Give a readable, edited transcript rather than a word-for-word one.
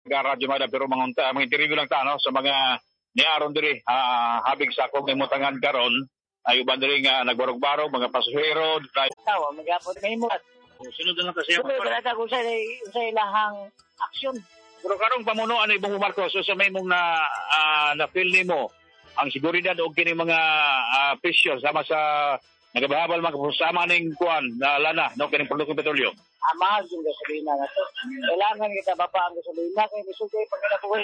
radyo mada pero mga interview lang ta no sa mga niaron diri habig sa akong imutangan karon ay uban diri nga nagbarog-barog mga pasahero Tawa, magyapon kay mo. sunod na lang kasi Siyempre, balata ko sa ilahang aksyon. pero karong pamunuan ni Bongbong Marcos so sa may mong na feel nimo ang seguridad og kini mga presyo sama sa nagabahabal mga sama ning kuan na lana no kining produktong petrolyo. Mahal yung gasolina na to. Kailangan kita baba ang gasolina kaya gusto kayo pag